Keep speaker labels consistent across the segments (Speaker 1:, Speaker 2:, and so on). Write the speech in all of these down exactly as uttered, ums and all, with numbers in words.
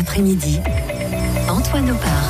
Speaker 1: l'après-midi, Antoine Opar.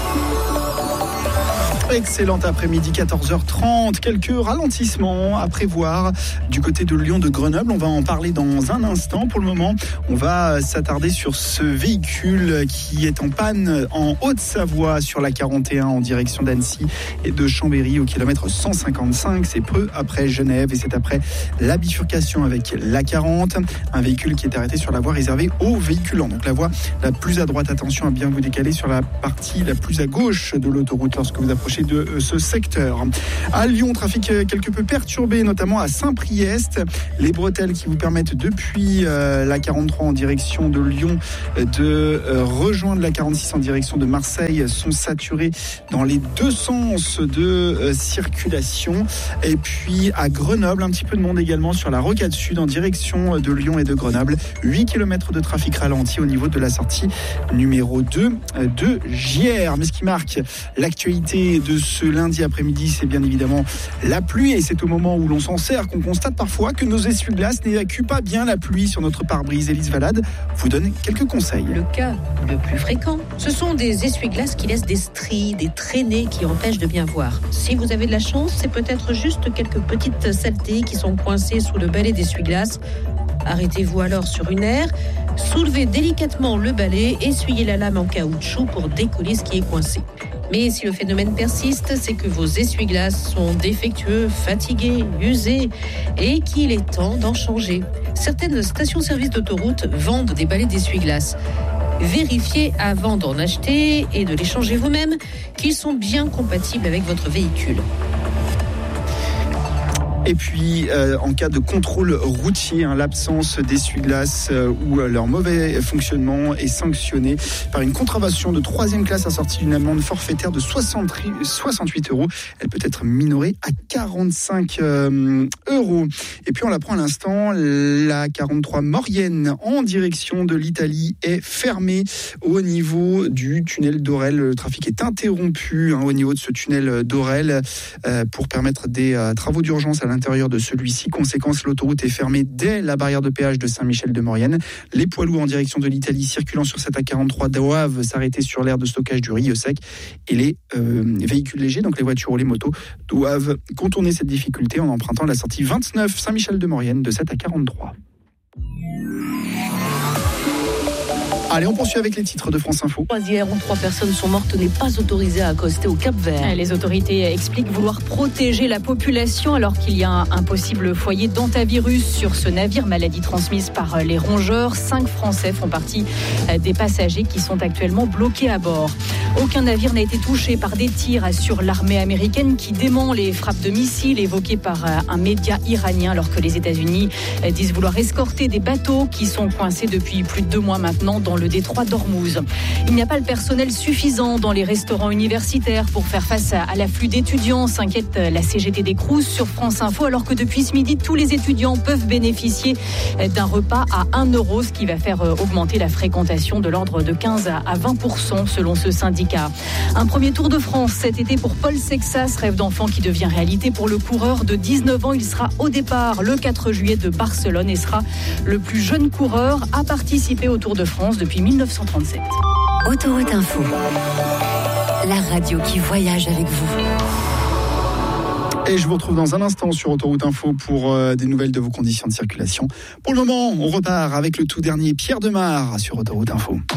Speaker 2: Excellent après-midi, quatorze heures trente. Quelques ralentissements à prévoir du côté de Lyon, de Grenoble. On va en parler dans un instant. Pour le moment, on va s'attarder sur ce véhicule qui est en panne en Haute-Savoie sur la quarante et un en direction d'Annecy et de Chambéry au kilomètre cent cinquante-cinq. C'est peu après Genève et c'est après la bifurcation avec la quarante. Un véhicule qui est arrêté sur la voie réservée aux véhiculants. Donc la voie la plus à droite. Attention à bien vous décaler sur la partie la plus à gauche de l'autoroute lorsque vous approchez de ce secteur. À Lyon, trafic quelque peu perturbé, notamment à Saint-Priest. Les bretelles qui vous permettent depuis euh, la quarante-trois en direction de Lyon de euh, rejoindre la quarante-six en direction de Marseille sont saturées dans les deux sens de euh, circulation. Et puis à Grenoble, un petit peu de monde également sur la rocade sud en direction de Lyon et de Grenoble. huit kilomètres de trafic ralenti au niveau de la sortie numéro deux de J R. Mais ce qui marque l'actualité de ce lundi après-midi, c'est bien évidemment la pluie et c'est au moment où l'on s'en sert qu'on constate parfois que nos essuie-glaces n'évacuent pas bien la pluie sur notre pare-brise. Élise Valade vous donne quelques conseils.
Speaker 3: Le cas le plus fréquent, ce sont des essuie-glaces qui laissent des stries, des traînées qui empêchent de bien voir. Si vous avez de la chance, c'est peut-être juste quelques petites saletés qui sont coincées sous le balai d'essuie-glaces. Arrêtez-vous alors sur une aire, soulevez délicatement le balai, essuyez la lame en caoutchouc pour décoller ce qui est coincé. Mais si le phénomène persiste, c'est que vos essuie-glaces sont défectueux, fatigués, usés et qu'il est temps d'en changer. Certaines stations-service d'autoroute vendent des balais d'essuie-glaces. Vérifiez avant d'en acheter et de les changer vous-même qu'ils sont bien compatibles avec votre véhicule.
Speaker 2: Et puis, euh, en cas de contrôle routier, hein, l'absence d'essuie-glace euh, ou euh, leur mauvais fonctionnement est sanctionné par une contravention de troisième classe assortie d'une amende forfaitaire de soixante-huit euros. Elle peut être minorée à quarante-cinq euh, euros. Et puis, on l'apprend à l'instant, la quarante-trois Maurienne en direction de l'Italie est fermée au niveau du tunnel d'Orel. Le trafic est interrompu hein, au niveau de ce tunnel d'Orel euh, pour permettre des euh, travaux d'urgence à l'intérieur de celui-ci. Conséquence, l'autoroute est fermée dès la barrière de péage de Saint-Michel-de-Maurienne. Les poids lourds en direction de l'Italie circulant sur cette A quarante-trois doivent s'arrêter sur l'aire de stockage du Rio Sec et les euh, véhicules légers, donc les voitures ou les motos, doivent contourner cette difficulté en empruntant la sortie vingt-neuf Saint-Michel-de-Maurienne de cette A quarante-trois. Allez, on poursuit avec les titres de France Info.
Speaker 4: Hier, où trois personnes sont mortes, n'est pas autorisé à accoster au Cap-Vert.
Speaker 5: Les autorités expliquent vouloir protéger la population alors qu'il y a un, un possible foyer d'hantavirus sur ce navire, maladie transmise par les rongeurs. Cinq Français font partie des passagers qui sont actuellement bloqués à bord. Aucun navire n'a été touché par des tirs, assure l'armée américaine qui dément les frappes de missiles évoquées par un média iranien alors que les États-Unis disent vouloir escorter des bateaux qui sont coincés depuis plus de deux mois maintenant dans le détroit d'Ormuz. Il n'y a pas le personnel suffisant dans les restaurants universitaires pour faire face à l'afflux d'étudiants, s'inquiète la C G T des Crous sur France Info, alors que depuis ce midi, tous les étudiants peuvent bénéficier d'un repas à un euro, ce qui va faire augmenter la fréquentation de l'ordre de quinze à vingt pour cent selon ce syndicat. Un premier Tour de France cet été pour Paul Sexas, rêve d'enfant qui devient réalité pour le coureur de dix-neuf ans. Il sera au départ le quatre juillet de Barcelone et sera le plus jeune coureur à participer au Tour de France depuis dix-neuf cent trente-sept.
Speaker 1: Autoroute Info, la radio qui voyage avec vous.
Speaker 2: Et je vous retrouve dans un instant sur Autoroute Info pour euh, des nouvelles de vos conditions de circulation. Pour le moment, on repart avec le tout dernier Pierre Demar sur Autoroute Info.